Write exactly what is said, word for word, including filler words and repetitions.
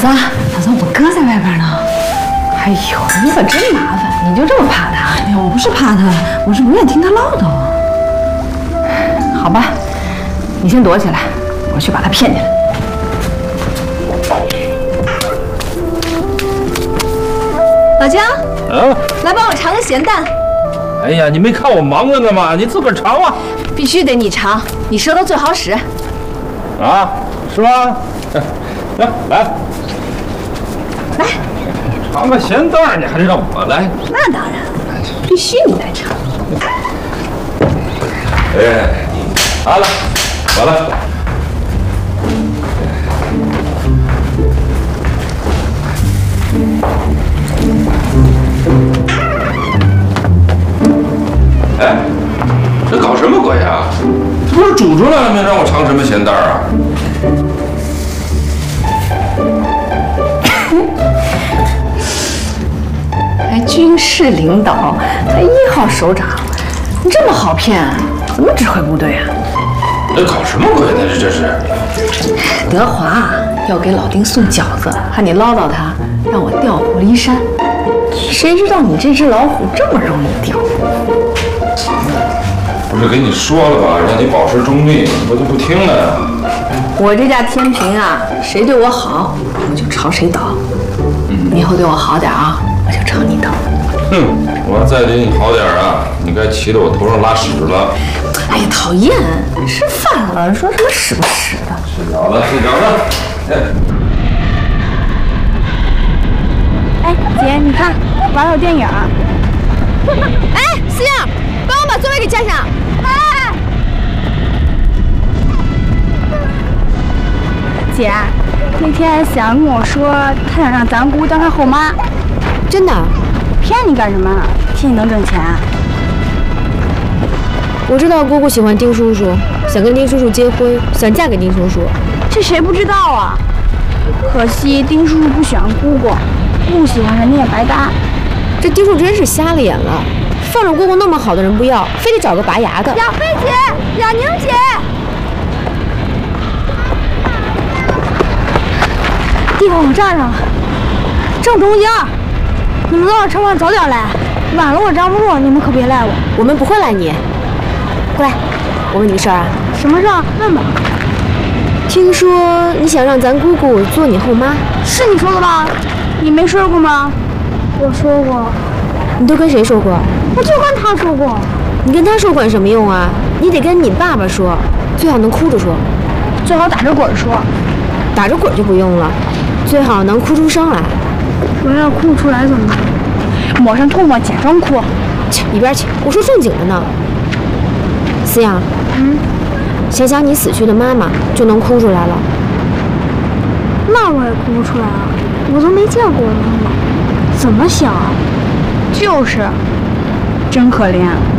子，嫂子，我哥在外边呢。哎呦，你可真麻烦，你就这么怕他？哎呀，我不是怕他，我是不愿意听他唠叨。好吧，你先躲起来，我去把他骗进来。老姜， 啊， 来帮我尝个咸蛋。 哎呀，你没看我忙着呢吗？你自个儿尝啊。 必须得你尝，你舌头最好使。 啊，是吧？来来来， 尝个咸蛋，你还得让我来？ 那当然，必须你来尝。 哎，好了，完了。哎，这搞什么鬼啊？这不是煮出来了吗？让我尝什么咸蛋啊？ 还军事领导，还一号首长，你这么好骗，怎么指挥部队啊？ 这搞什么鬼呢？这这是？ 德华要给老丁送饺子，还你唠叨他，让我调虎离山。谁知道你这只老虎这么容易调？ 不是跟你说了吗？让你保持中立，你不就不听了呀？ 我这架天平啊，谁对我好，我就朝谁倒。嗯，你以后对我好点啊，我就朝你倒。 哼，我要再对你好点啊，你该骑到我头上拉屎了。 哎呀，讨厌！吃饭了，说什么屎不屎的？ 睡着了，睡着了。哎， 哎，姐，你看，玩有电影。 哎，思阳，帮我把座位给架上。 哎，姐，那天思阳跟我说，他想让咱姑当他后妈。 真的？ 骗你干什么？骗你能挣钱？ 我知道姑姑喜欢丁叔叔，想跟丁叔叔结婚，想嫁给丁叔叔。 这谁不知道啊？可惜丁叔叔不喜欢姑姑，不喜欢人家也白搭。 这丁叔真是瞎了眼了，放着姑姑那么好的人不要，非得找个拔牙的。 雅菲姐，雅宁姐，地方我占上了，正中间。你们到了城管早点来，晚了我站不住，你们可别赖我。 我们不会赖你。过来，我问你个事儿啊。 什么事儿？问吧。 听说你想让咱姑姑做你后妈， 是你说的吧？你没说过吗？我说过。 你都跟谁说过？ 我就跟他说过。 你跟他说管什么用啊？你得跟你爸爸说，最好能哭着说， 最好打着滚说。 打着滚就不用了，最好能哭出声来。 我要哭不出来怎么办？抹上唾沫，假装哭。 切，一边去！我说正经的呢。思阳， 嗯， 想想你死去的妈妈，就能哭出来了。 那我也哭不出来啊，我都没见过我妈妈，怎么想啊？就是，真可怜。